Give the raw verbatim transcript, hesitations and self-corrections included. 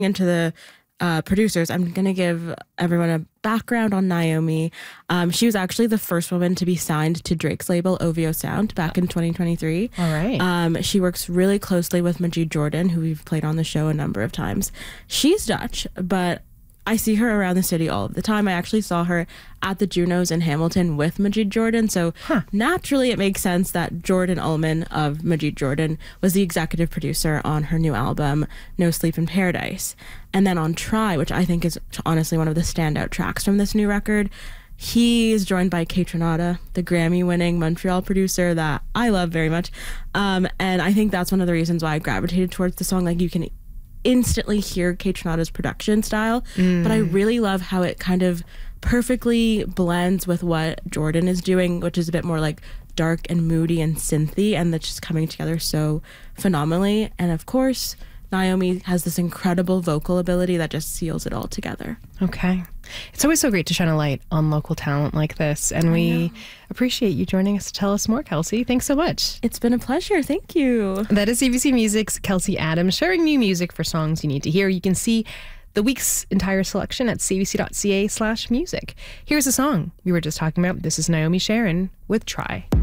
into the uh, producers, I'm going to give everyone a background on Naomi. Um, she was actually the first woman to be signed to Drake's label, O V O Sound, back in twenty twenty-three. All right. Um, she works really closely with Majid Jordan, who we've played on the show a number of times. She's Dutch, but I see her around the city all of the time. I actually saw her at the Junos in Hamilton with Majid Jordan. So Huh. naturally, it makes sense that Jordan Ullman of Majid Jordan was the executive producer on her new album, No Sleep in Paradise. And then on Try, which I think is honestly one of the standout tracks from this new record, he is joined by Kate Renata, the Grammy-winning Montreal producer that I love very much. Um, and I think that's one of the reasons why I gravitated towards the song. Like, you can instantly hear Kate Renata's production style, mm. but I really love how it kind of perfectly blends with what Jordan is doing, which is a bit more like dark and moody and synthy, and that's just coming together so phenomenally. And of course, Naomi has this incredible vocal ability that just seals it all together. Okay. It's always so great to shine a light on local talent like this, and we appreciate you joining us to tell us more, Kelsey. Thanks so much. It's been a pleasure. Thank you. That is C B C Music's Kelsey Adams sharing new music for songs you need to hear. You can see the week's entire selection at cbc.ca slash music. Here's a song we were just talking about. This is Naomi Sharon with Try.